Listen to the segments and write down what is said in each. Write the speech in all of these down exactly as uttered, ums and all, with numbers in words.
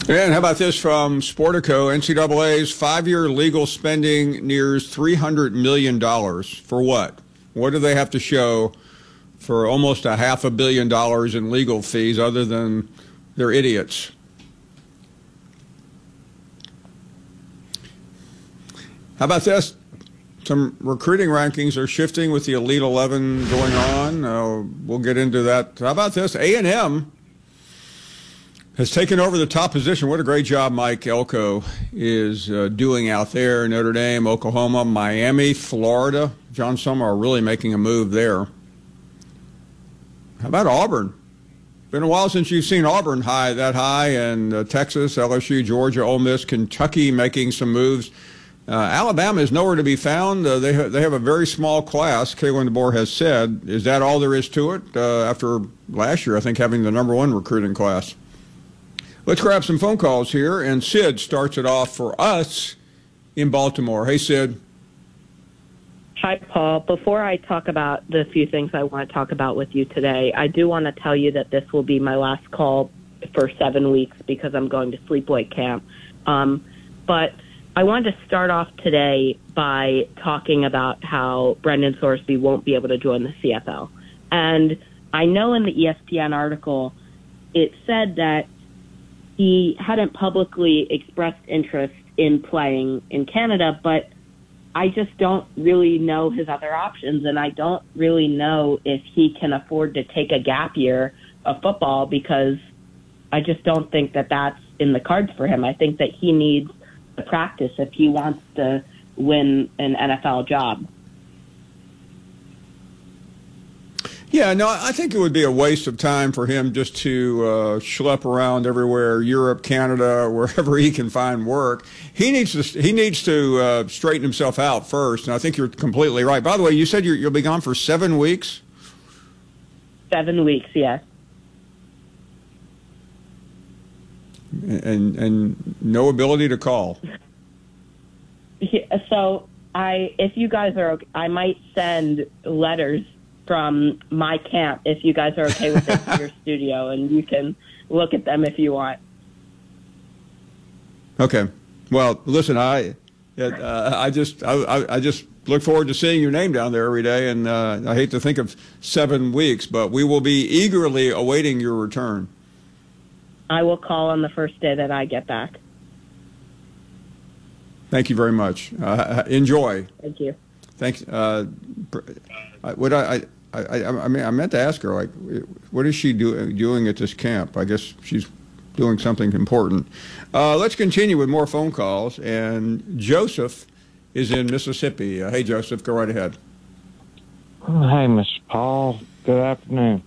And how about this from Sportico? N C double A's five-year legal spending nears three hundred million dollars. For what? What do they have to show for almost a half a billion dollars in legal fees other than they're idiots? How about this? Some recruiting rankings are shifting with the Elite eleven going on. Uh, we'll get into that. How about this? A and M has taken over the top position. What a great job Mike Elko is uh, doing out there. Notre Dame, Oklahoma, Miami, Florida. John Summer are really making a move there. How about Auburn? Been a while since you've seen Auburn high that high, and uh, Texas, L S U, Georgia, Ole Miss, Kentucky making some moves. Uh, Alabama is nowhere to be found. Uh, they, ha they have a very small class, Kalen DeBoer has said. Is that all there is to it uh, after last year, I think, having the number one recruiting class? Let's grab some phone calls here, and Sid starts it off for us in Baltimore. Hey, Sid. Hi, Paul. Before I talk about the few things I want to talk about with you today, I do want to tell you that this will be my last call for seven weeks because I'm going to sleepaway camp. Um, but I wanted to start off today by talking about how Brendan Sorsby won't be able to join the C F L. And I know in the E S P N article it said that he hadn't publicly expressed interest in playing in Canada, but I just don't really know his other options, and I don't really know if he can afford to take a gap year of football because I just don't think that that's in the cards for him. I think that he needs to practice if he wants to win an N F L job. Yeah, no, I think it would be a waste of time for him just to uh, schlep around everywhere, Europe, Canada, wherever he can find work. He needs to he needs to uh, straighten himself out first, and I think you're completely right. By the way, you said you're, you'll be gone for seven weeks? Seven weeks, yes. And and no ability to call. Yeah, so I, if you guys are okay, I might send letters from my camp, if you guys are okay with it, to your studio, and you can look at them if you want. Okay. Well, listen, I, uh, I just, I, I just look forward to seeing your name down there every day, and uh, I hate to think of seven weeks, but we will be eagerly awaiting your return. I will call on the first day that I get back. Thank you very much. Uh, enjoy. Thank you. Thanks. Uh, what I, I, I, I mean, I meant to ask her, like, what is she do, doing at this camp? I guess she's doing something important. Uh, let's continue with more phone calls. And Joseph is in Mississippi. Uh, hey, Joseph, go right ahead. Hey, Mister Paul. Good afternoon.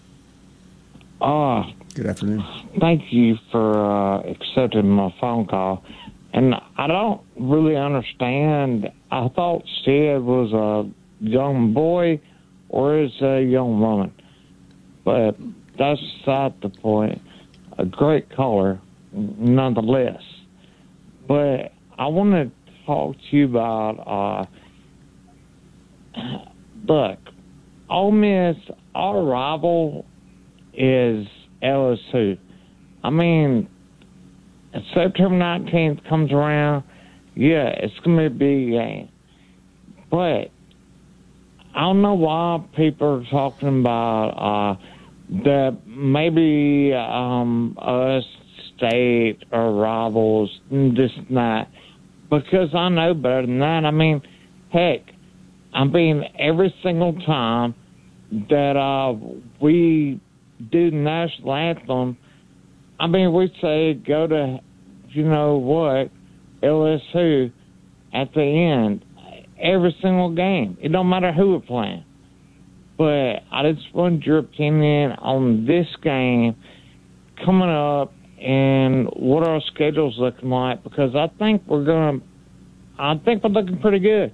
Uh, Good afternoon. Thank you for uh, accepting my phone call. And I don't really understand. I thought Sid was a young boy or is a young woman. But that's beside the point. A great caller, nonetheless. But I want to talk to you about, uh, look, Ole Miss, our rival is L S U. I mean, September nineteenth comes around, yeah, it's going to be a big game. But I don't know why people are talking about uh, that maybe um, us, state, or rivals, this and that. Because I know better than that. I mean, heck, I mean, every single time that uh, we do the national anthem, I mean, we say go to, you know what, L S U at the end, every single game. It don't matter who we're playing. But I just want your opinion on this game coming up and what our schedule's looking like, because I think we're going to, I think we're looking pretty good.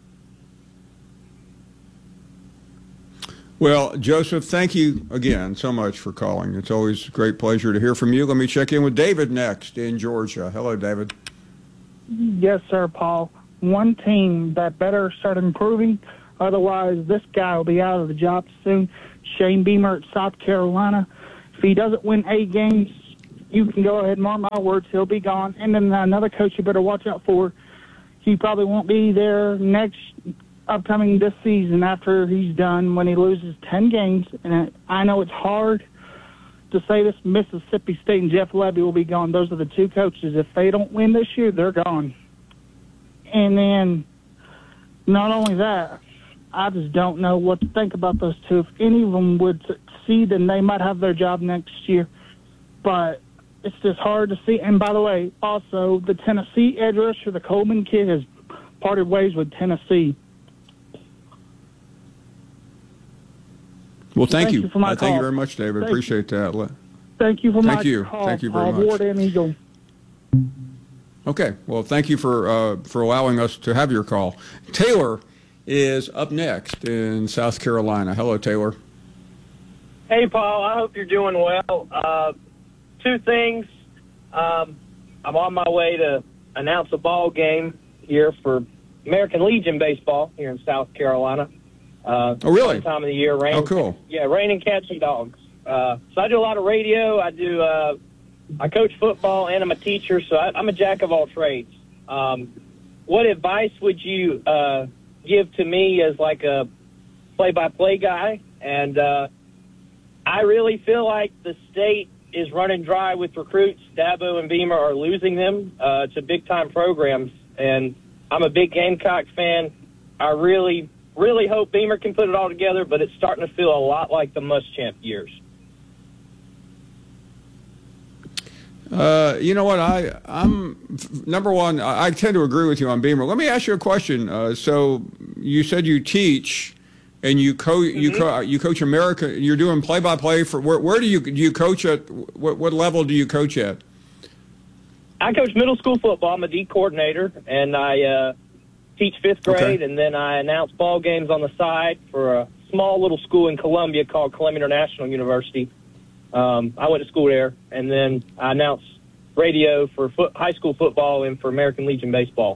Well, Joseph, thank you again so much for calling. It's always a great pleasure to hear from you. Let me check in with David next in Georgia. Hello, David. Yes, sir, Paul. One team that better start improving, otherwise this guy will be out of the job soon. Shane Beamer at South Carolina. If he doesn't win eight games, you can go ahead and mark my words, he'll be gone. And then another coach you better watch out for, he probably won't be there next upcoming this season after he's done when he loses ten games. And I know it's hard to say this. Mississippi State and Jeff Levy will be gone. Those are the two coaches. If they don't win this year, they're gone. And then not only that, I just don't know what to think about those two. If any of them would succeed, then they might have their job next year. But it's just hard to see. And by the way, also, the Tennessee edge rusher, the Coleman kid, has parted ways with Tennessee. Well, thank, thank you. you for my uh, call. Thank you very much, David. Thank Appreciate that. Thank you for thank my you. call. Thank you very Paul much. Ward and Eagle. Okay. Well, thank you for uh, for allowing us to have your call. Taylor is up next in South Carolina. Hello, Taylor. Hey, Paul. I hope you're doing well. Uh, two things. Um, I'm on my way to announce a ball game here for American Legion baseball here in South Carolina. Uh, oh, really? Time of the year, rain. Oh, cool. Yeah, raining cats and dogs. Uh, so I do a lot of radio. I do. Uh, I coach football and I'm a teacher, so I, I'm a jack of all trades. Um, what advice would you uh, give to me as like a play-by-play guy? And uh, I really feel like the state is running dry with recruits. Dabo and Beamer are losing them uh, to big-time programs, and I'm a big Gamecock fan. I really, really hope Beamer can put it all together, but it's starting to feel a lot like the Muschamp years. Uh, you know what? I, I'm number one. I, I tend to agree with you on Beamer. Let me ask you a question. Uh, so you said you teach, and you co mm-hmm. you co you coach America. You're doing play by play for where? Where do you do you coach at? What what level do you coach at? I coach middle school football. I'm a D coordinator, and I uh, teach fifth grade, okay. and then I announce ball games on the side for a small little school in Columbia called Columbia International University. Um, I went to school there, and then I announced radio for foot, high school football and for American Legion baseball.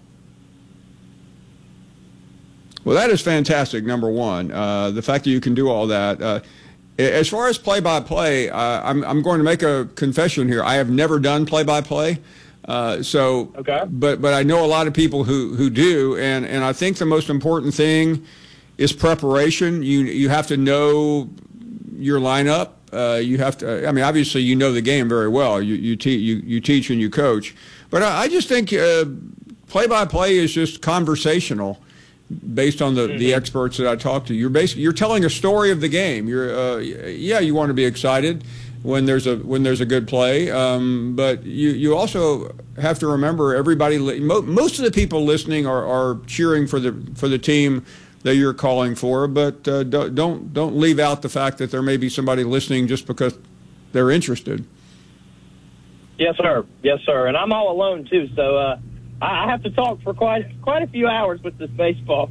Well, that is fantastic, number one. Uh, the fact that you can do all that. Uh, as far as play-by-play, uh, I'm, I'm going to make a confession here. I have never done play-by-play. Uh, so, okay. but but I know a lot of people who, who do, and, and I think the most important thing is preparation. You you have to know your lineup. Uh, you have to. I mean, obviously, you know the game very well. You you, te- you, you teach and you coach, but I, I just think uh, play-by-play is just conversational, based on the, mm-hmm. the experts that I talk to. You're basically you're telling a story of the game. You're uh, yeah, you want to be excited when there's a when there's a good play, um, but you you also have to remember everybody. Mo- most of the people listening are, are cheering for the for the team that you're calling for, but uh, don't don't leave out the fact that there may be somebody listening just because they're interested. Yes, sir. Yes, sir. And I'm all alone too, so uh, I have to talk for quite quite a few hours with this baseball.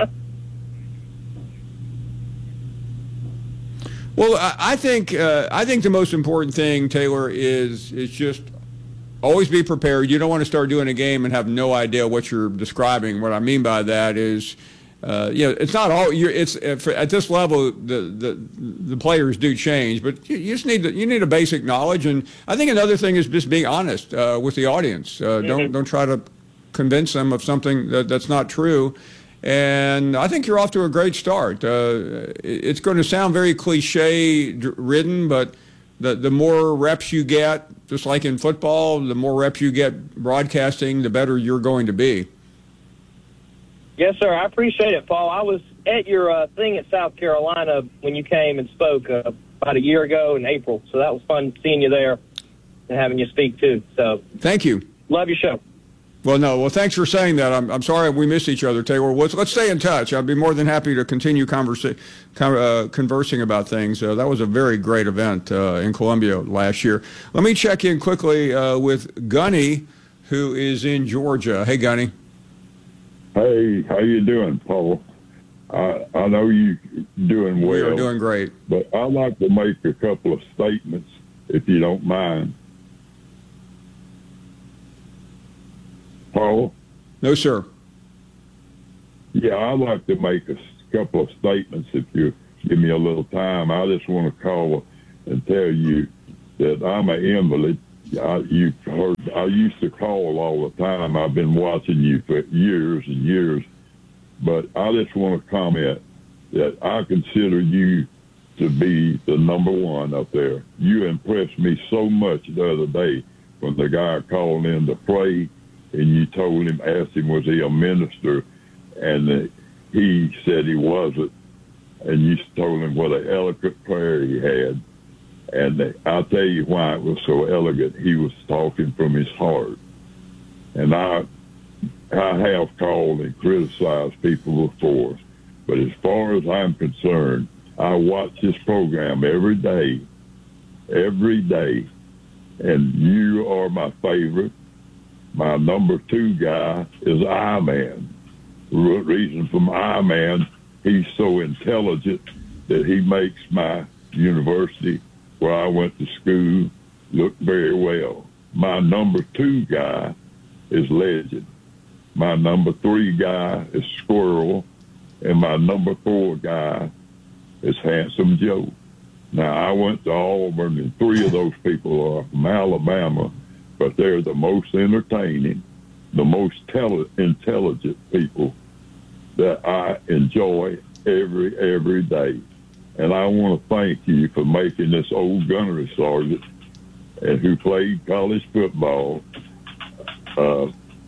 Well, I, I think uh, I think the most important thing, Taylor, is is just always be prepared. You don't want to start doing a game and have no idea what you're describing. What I mean by that is, uh, you know, it's not all. You're, it's at this level, the, the the players do change, but you, you just need to, you need a basic knowledge. And I think another thing is just being honest uh, with the audience. Uh, mm-hmm. Don't don't try to convince them of something that, that's not true. And I think you're off to a great start. Uh, it's going to sound very cliche-ridden, but the the more reps you get, just like in football, the more reps you get broadcasting, the better you're going to be. Yes, sir. I appreciate it, Paul. I was at your uh, thing at South Carolina when you came and spoke uh, about a year ago in April, so that was fun seeing you there and having you speak, too. So thank you. Love your show. Well, no. Well, thanks for saying that. I'm, I'm sorry we missed each other, Taylor. Let's, let's stay in touch. I'd be more than happy to continue conversa- con- uh, conversing about things. Uh, that was a very great event uh, in Columbia last year. Let me check in quickly uh, with Gunny, who is in Georgia. Hey, Gunny. Hey, how you doing, Paul? I, I know you doing well. We are doing great. But I'd like to make a couple of statements, if you don't mind. Paul? No, sir. Yeah, I'd like to make a couple of statements if you give me a little time. I just want to call and tell you that I'm an invalid, I, you've heard, I used to call all the time. I've been watching you for years and years. But I just want to comment that I consider you to be the number one up there. You impressed me so much the other day when the guy called in to pray, and you told him, asked him, was he a minister? And uh, he said he wasn't. And you told him what an eloquent prayer he had. And uh, I'll tell you why it was so elegant. He was talking from his heart. And I, I have called and criticized people before. But as far as I'm concerned, I watch this program every day, every day. And you are my favorite. My number two guy is I-Man. The reason from I-Man, he's so intelligent that he makes my university where I went to school look very well. My number two guy is Legend. My number three guy is Squirrel. And my number four guy is Handsome Joe. Now, I went to Auburn, and three of those people are from Alabama, but they're the most entertaining, the most tele- intelligent people that I enjoy every, every day. And I want to thank you for making this old gunnery sergeant and who played college football uh,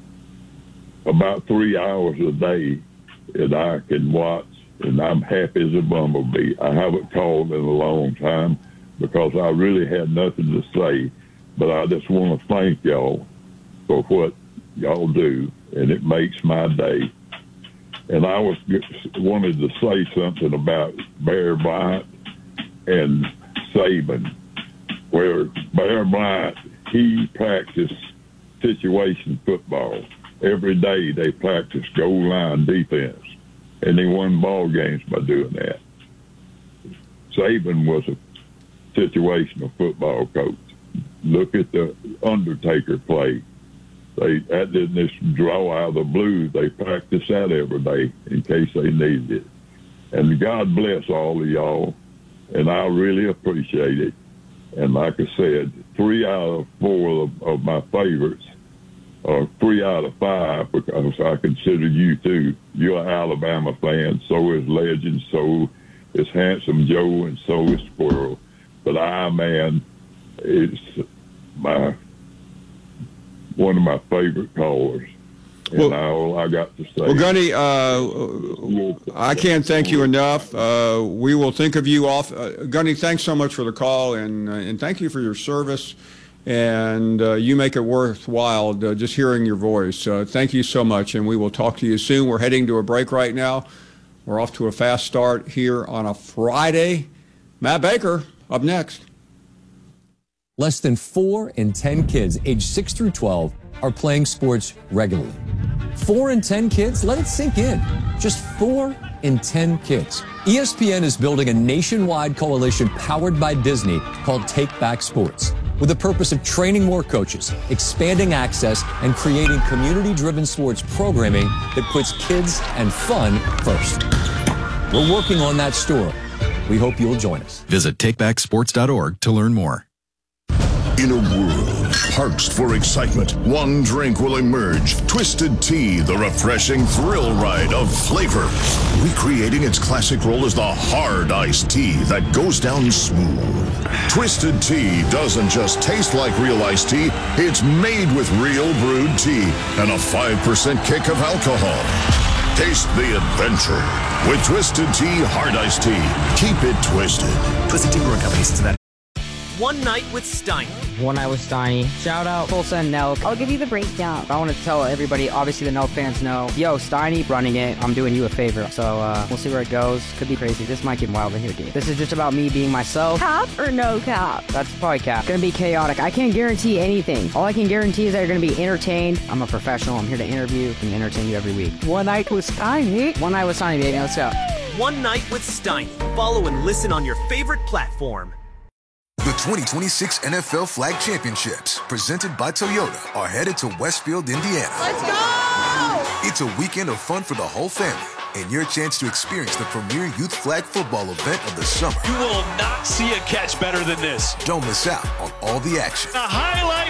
about three hours a day that I can watch, and I'm happy as a bumblebee. I haven't called in a long time because I really had nothing to say, but I just want to thank y'all for what y'all do, and it makes my day. And I was wanted to say something about Bear Bryant and Saban, where Bear Bryant, he practiced situation football. Every day they practice goal line defense, and they won ball games by doing that. Saban was a situational football coach. Look at the Undertaker play. They that didn't just draw out of the blue. They practice that every day in case they needed it. And God bless all of y'all, and I really appreciate it. And like I said, three out of four of, of my favorites, or three out of five, because I consider you too. You're an Alabama fan, so is Legend, so is Handsome Joe, and so is Squirrel. But I-Man is my one of my favorite callers. And well, all I got to say. Well, Gunny, uh, I can't thank you enough. Uh, we will think of you off. Uh, Gunny, thanks so much for the call, and uh, and thank you for your service. And uh, you make it worthwhile uh, just hearing your voice. Uh, thank you so much, and we will talk to you soon. We're heading to a break right now. We're off to a fast start here on a Friday. Matt Baker up next. Less than four in ten kids aged six through twelve are playing sports regularly. Four in ten kids? Let it sink in. Just four in ten kids. E S P N is building a nationwide coalition powered by Disney called Take Back Sports, with the purpose of training more coaches, expanding access, and creating community-driven sports programming that puts kids and fun first. We're working on that story. We hope you'll join us. Visit take back sports dot org to learn more. In a world parched for excitement, one drink will emerge. Twisted Tea, the refreshing thrill ride of flavor. Recreating its classic role as the hard iced tea that goes down smooth. Twisted Tea doesn't just taste like real iced tea, it's made with real brewed tea and a five percent kick of alcohol. Taste the adventure with Twisted Tea Hard Iced Tea. Keep it twisted. Twisted Tea Brewing Company, Cincinnati. One Night with Steiny. One Night with Steiny. Shout out Tulsa and Nelk. I'll give you the breakdown. I want to tell everybody, obviously the Nelk fans know, yo, Steiny running it. I'm doing you a favor. So uh, we'll see where it goes. Could be crazy. This might get wild in here, dude. This is just about me being myself. Cap or no cap? That's probably cap. It's going to be chaotic. I can't guarantee anything. All I can guarantee is that you're going to be entertained. I'm a professional. I'm here to interview and entertain you every week. One Night with Steiny. One Night with Steiny, baby. Let's go. One Night with Steiny. Follow and listen on your favorite platform. The twenty twenty-six N F L Flag Championships, presented by Toyota, are headed to Westfield, Indiana. Let's go! It's a weekend of fun for the whole family, and your chance to experience the premier youth flag football event of the summer. You will not see a catch better than this. Don't miss out on all the action. The highlight